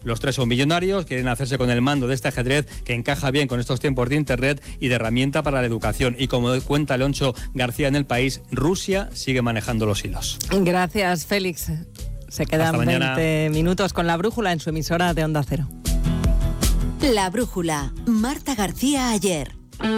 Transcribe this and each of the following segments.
Los tres son millonarios, quieren hacerse con el mando de este ajedrez que encaja bien con estos tiempos de Internet y de herramienta para la educación. Y como cuenta Leoncho García en El País, Rusia sigue manejando los hilos. Gracias, Félix. Se quedan 20 minutos con La Brújula en su emisora de Onda Cero. La Brújula, Marta García Ayer.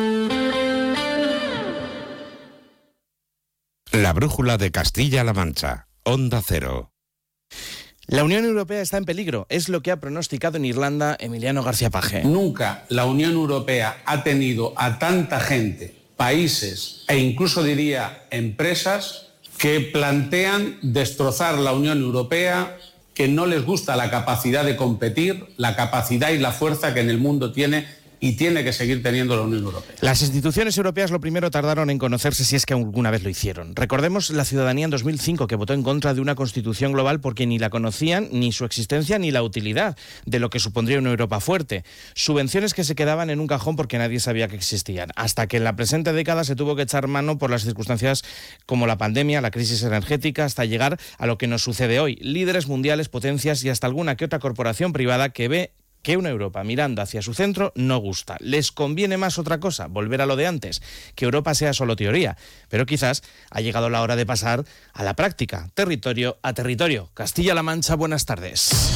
La Brújula de Castilla-La Mancha, Onda Cero. La Unión Europea está en peligro, es lo que ha pronosticado en Irlanda Emiliano García Paje. Nunca la Unión Europea ha tenido a tanta gente, países e incluso diría empresas que plantean destrozar la Unión Europea, que no les gusta la capacidad de competir, la capacidad y la fuerza que en el mundo tiene y tiene que seguir teniendo la Unión Europea. Las instituciones europeas lo primero tardaron en conocerse, si es que alguna vez lo hicieron. Recordemos la ciudadanía en 2005 que votó en contra de una constitución global porque ni la conocían, ni su existencia, ni la utilidad de lo que supondría una Europa fuerte. Subvenciones que se quedaban en un cajón porque nadie sabía que existían. Hasta que en la presente década se tuvo que echar mano por las circunstancias como la pandemia, la crisis energética, hasta llegar a lo que nos sucede hoy. Líderes mundiales, potencias y hasta alguna que otra corporación privada que ve que una Europa mirando hacia su centro no gusta. Les conviene más otra cosa, volver a lo de antes, que Europa sea solo teoría. Pero quizás ha llegado la hora de pasar a la práctica, territorio a territorio. Castilla-La Mancha, buenas tardes.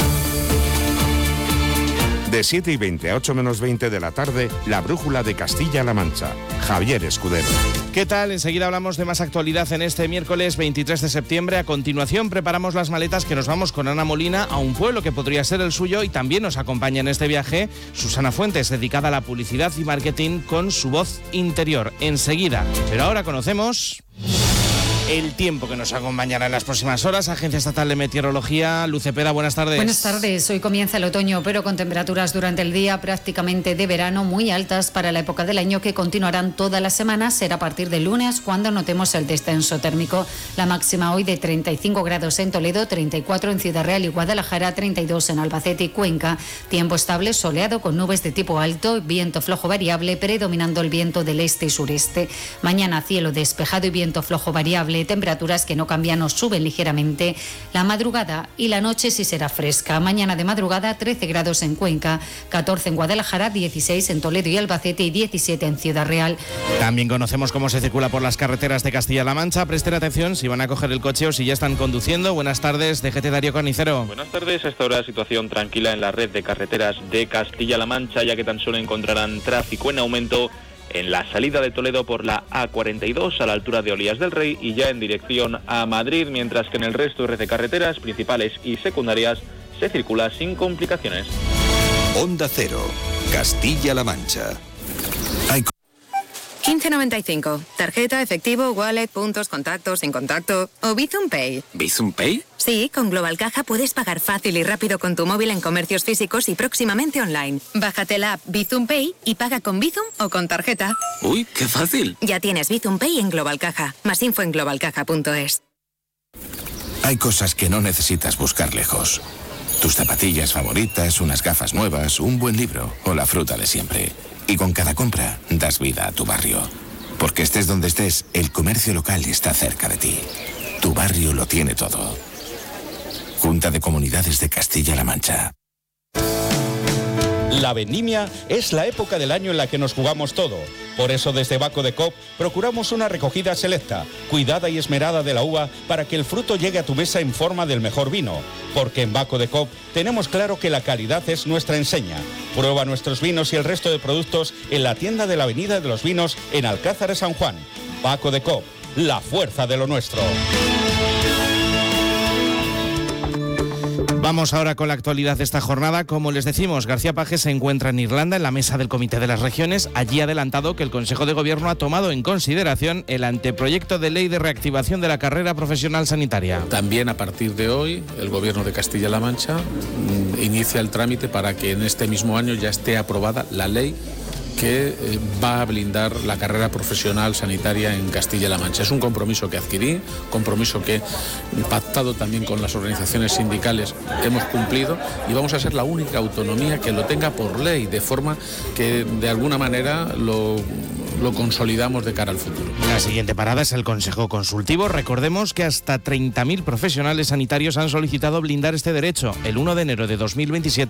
De 7:20 a 8 menos 20 de la tarde, La Brújula de Castilla-La Mancha. Javier Escudero. ¿Qué tal? Enseguida hablamos de más actualidad en este miércoles 23 de septiembre. A continuación preparamos las maletas que nos vamos con Ana Molina a un pueblo que podría ser el suyo y también nos acompaña en este viaje Susana Fuentes, dedicada a la publicidad y marketing con su voz interior. Enseguida. Pero ahora conocemos el tiempo que nos acompañará en las próximas horas. Agencia Estatal de Meteorología, Luz Cepeda, buenas tardes. Buenas tardes. Hoy comienza el otoño, pero con temperaturas durante el día prácticamente de verano muy altas para la época del año que continuarán toda la semana. Será a partir del lunes cuando notemos el descenso térmico. La máxima hoy de 35 grados en Toledo, 34 en Ciudad Real y Guadalajara, 32 en Albacete y Cuenca. Tiempo estable, soleado con nubes de tipo alto, viento flojo variable, predominando el viento del este y sureste. Mañana cielo despejado y viento flojo variable. Temperaturas que no cambian o suben ligeramente. La madrugada y la noche sí será fresca. Mañana de madrugada 13 grados en Cuenca, 14 en Guadalajara, 16 en Toledo y Albacete y 17 en Ciudad Real. También conocemos cómo se circula por las carreteras de Castilla-La Mancha. Presten atención si van a coger el coche o si ya están conduciendo. Buenas tardes, DGT Darío Carnicero. Buenas tardes, a esta hora situación tranquila en la red de carreteras de Castilla-La Mancha, ya que tan solo encontrarán tráfico en aumento en la salida de Toledo por la A42 a la altura de Olías del Rey y ya en dirección a Madrid, mientras que en el resto de red de carreteras principales y secundarias se circula sin complicaciones. Onda Cero, Castilla-La Mancha. 15.95. Tarjeta, efectivo, wallet, puntos, contactos, sin contacto o Bizum Pay. ¿Bizum Pay? Sí, con Global Caja puedes pagar fácil y rápido con tu móvil en comercios físicos y próximamente online. Bájate la app Bizum Pay y paga con Bizum o con tarjeta. ¡Uy, qué fácil! Ya tienes Bizum Pay en Global Caja. Más info en globalcaja.es. Hay cosas que no necesitas buscar lejos. Tus zapatillas favoritas, unas gafas nuevas, un buen libro o la fruta de siempre. Y con cada compra das vida a tu barrio. Porque estés donde estés, el comercio local está cerca de ti. Tu barrio lo tiene todo. Junta de Comunidades de Castilla-La Mancha. La vendimia es la época del año en la que nos jugamos todo. Por eso desde Baco de Cop procuramos una recogida selecta, cuidada y esmerada de la uva para que el fruto llegue a tu mesa en forma del mejor vino. Porque en Baco de Cop tenemos claro que la calidad es nuestra enseña. Prueba nuestros vinos y el resto de productos en la tienda de la Avenida de los Vinos en Alcázar de San Juan. Baco de Cop, la fuerza de lo nuestro. Vamos ahora con la actualidad de esta jornada. Como les decimos, García Paje se encuentra en Irlanda en la mesa del Comité de las Regiones. Allí ha adelantado que el Consejo de Gobierno ha tomado en consideración el anteproyecto de ley de reactivación de la carrera profesional sanitaria. También a partir de hoy el Gobierno de Castilla-La Mancha inicia el trámite para que en este mismo año ya esté aprobada la ley que va a blindar la carrera profesional sanitaria en Castilla-La Mancha. Es un compromiso que adquirí, compromiso que, pactado también con las organizaciones sindicales, hemos cumplido y vamos a ser la única autonomía que lo tenga por ley, de forma que de alguna manera lo consolidamos de cara al futuro. La siguiente parada es el Consejo Consultivo. Recordemos que hasta 30.000 profesionales sanitarios han solicitado blindar este derecho. El 1 de enero de 2027